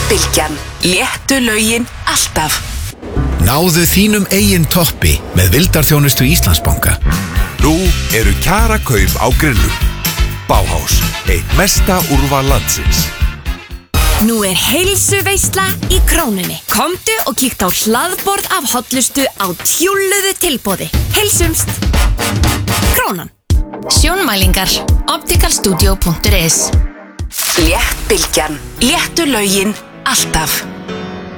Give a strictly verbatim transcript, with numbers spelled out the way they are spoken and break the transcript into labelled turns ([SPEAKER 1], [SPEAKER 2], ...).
[SPEAKER 1] Léttbylgjan. Léttu lögin alltaf.
[SPEAKER 2] Náðu þínum eigin toppi með vildarþjónustu Íslandsbanka.
[SPEAKER 3] Nú eru kjarakaup á grillum. Bauhaus, eitt mesta úrval landsins.
[SPEAKER 4] Nú er heilsuveisla í Krónunni. Komdu og kíktu á hlaðborð af hollustu á tjúlluðu tilboði. Heilsumst! Krónan.
[SPEAKER 5] Sjónmælingar. opticalstudio punktur is.
[SPEAKER 1] Léttbylgjan. Léttu lögin alltaf.